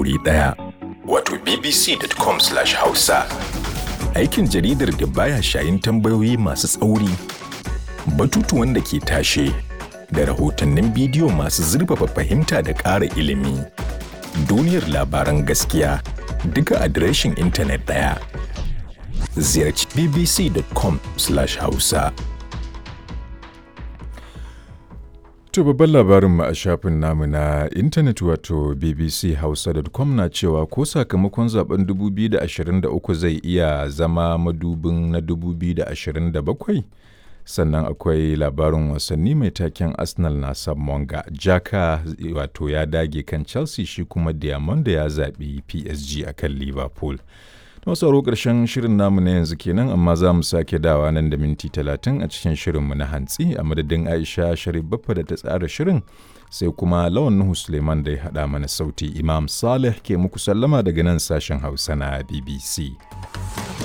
wuri ɗaya. Wato bbc.com/hausa. Aikin jaridar da baya shayin tambayoyi masu tsauri, batutuwan da ke tashe, da rahotannin bidiyo masu zurfafa fahimta da ƙara ilimi. Duniyar labaran gaskiya duka adireshin intanet ɗaya. Ziyarci bbc.com/hausa. To babban labarinmu a shafin namu na intanet wato bbchausa.com na cewa ko sakamakon zaben 2023 zai iya zama madubin na 2027. Sannan akwai labarin wasanni mai taken Arsenal na Samonga. Jaka wato ya dage kan Chelsea, shi kuma Diamond ya zaɓi PSG a kan Liverpool. Na sauro ƙarshen shirin namu na yanzu kenan, amma za mu sake dawa nan da minti 30 a cikin shirinmu na hantsi a madadin Aisha Sharif Baffa da ta tsara shirin, sai kuma Lawan Nuhu Suleiman da ya haɗa mana sauti. Imam Saleh ke muku sallama daga nan sashen Hausa na BBC.